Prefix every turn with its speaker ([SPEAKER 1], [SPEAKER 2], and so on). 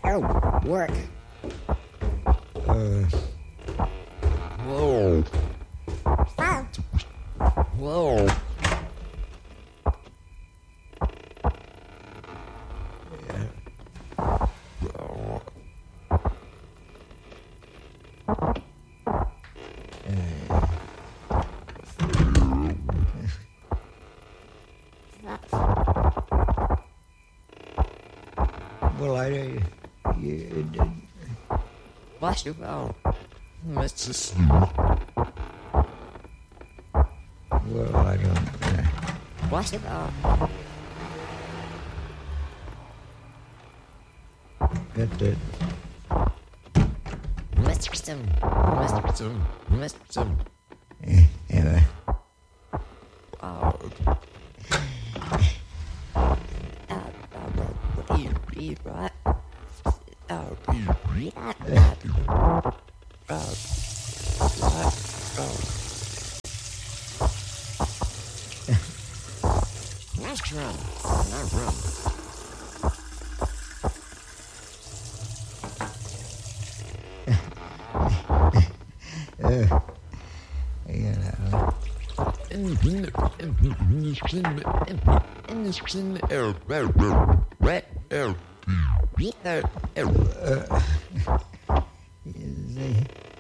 [SPEAKER 1] Oh, work.
[SPEAKER 2] Whoa. Whoa.
[SPEAKER 3] Well,
[SPEAKER 2] Bless you. Oh. Mr.
[SPEAKER 3] well, I don't.
[SPEAKER 2] Bless you. Oh.
[SPEAKER 3] That
[SPEAKER 2] Mr. Sim. Mr. Sim. Mr. Sim.
[SPEAKER 3] anyway.
[SPEAKER 2] Oh. Read right. Oh, read that. Nice run. Not run.
[SPEAKER 3] They